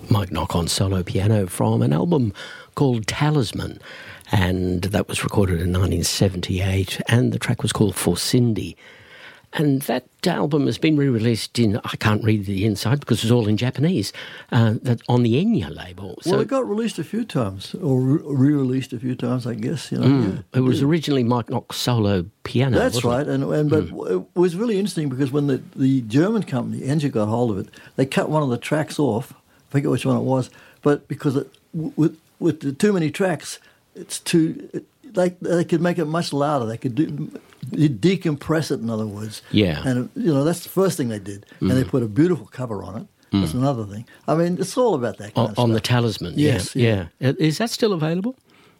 Mike Nock on solo piano from an album called Talisman, and that was recorded in 1978, and the track was called For Cindy. And that album has been re-released in, I can't read the inside because it's all in Japanese, that on the Enya label. Well, it got released a few times, or re-released a few times, I guess. You know. It was originally Mike Nock's solo piano. That's right, but it was really interesting because when the German company, Enya, got hold of it, they cut one of the tracks off. I forget which one it was, but because with the too many tracks, it's too... They could make it much louder. They could decompress it, in other words. Yeah. And, that's the first thing they did. And they put a beautiful cover on it. That's another thing. I mean, it's all about that kind of stuff. On the Talisman, yes, yeah. Is that still available?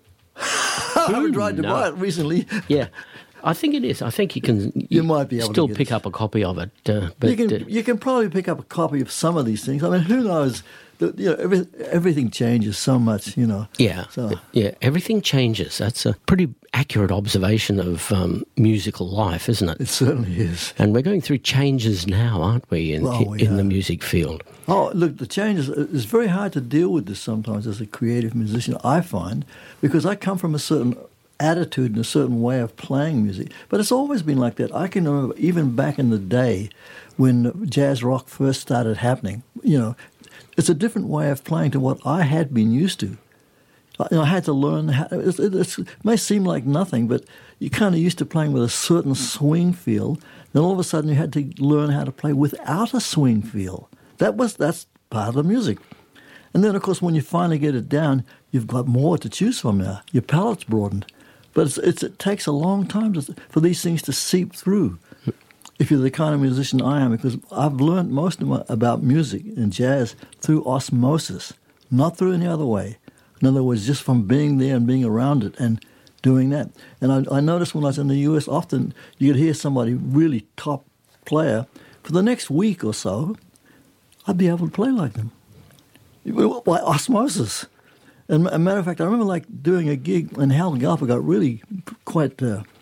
I haven't tried to buy it recently. Yeah. I think it is. I think you might be able still to pick up a copy of it. But you can probably pick up a copy of some of these things. I mean, who knows? Everything changes so much, Yeah, So. Yeah. Everything changes. That's a pretty accurate observation of musical life, isn't it? It certainly is. And we're going through changes now, aren't we, in the music field? Oh, look, the changes. It's very hard to deal with this sometimes as a creative musician, I find, because I come from a certain attitude and a certain way of playing music. But it's always been like that. I can remember even back in the day when jazz rock first started happening, it's a different way of playing to what I had been used to. I had to learn how... It may seem like nothing, but you're kind of used to playing with a certain swing feel. Then all of a sudden you had to learn how to play without a swing feel. That's part of the music. And then, of course, when you finally get it down, you've got more to choose from now. Your palette's broadened. But it takes a long time for these things to seep through. If you're the kind of musician I am, because I've learned most about music and jazz through osmosis, not through any other way. In other words, just from being there and being around it and doing that. And I noticed when I was in the US, often you could hear somebody really top player. For the next week or so, I'd be able to play like them by osmosis. And a matter of fact, I remember doing a gig, and Hal Galper got really quite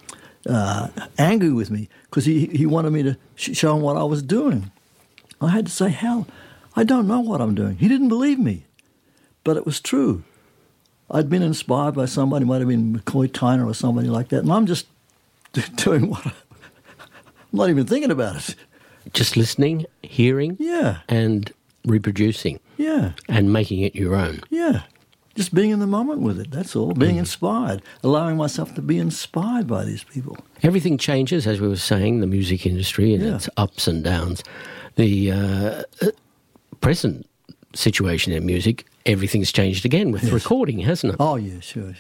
angry with me because he wanted me to show him what I was doing. I had to say, Hal, I don't know what I'm doing. He didn't believe me, but it was true. I'd been inspired by somebody, might have been McCoy Tyner or somebody like that, and I'm just doing what I'm not even thinking about it. Just listening, hearing, yeah, and reproducing, yeah, and making it your own. Yeah. Just being in the moment with it, that's all. Being inspired, allowing myself to be inspired by these people. Everything changes, as we were saying, the music industry and its ups and downs. The present situation in music, everything's changed again with recording, hasn't it? Oh, yeah, sure.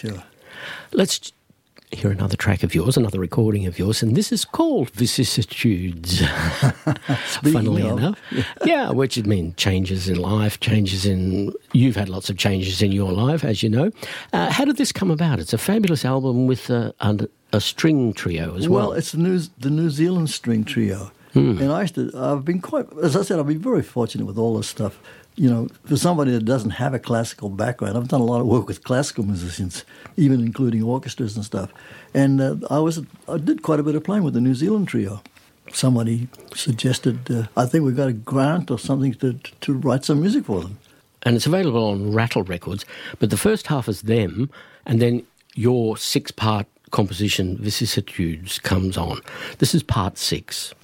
Let's hear another track of yours, another recording of yours, and this is called Vicissitudes, funnily enough. Yeah, which would mean changes in life, you've had lots of changes in your life, as you know. How did this come about? It's a fabulous album with a string trio as well. Well, it's the New Zealand string trio. And I've been as I said, I've been very fortunate with all this stuff. For somebody that doesn't have a classical background, I've done a lot of work with classical musicians, even including orchestras and stuff. And I did quite a bit of playing with the New Zealand trio. Somebody suggested, I think we got a grant or something to write some music for them. And it's available on Rattle Records, but the first half is them, and then your 6-part composition, Vicissitudes, comes on. This is part 6.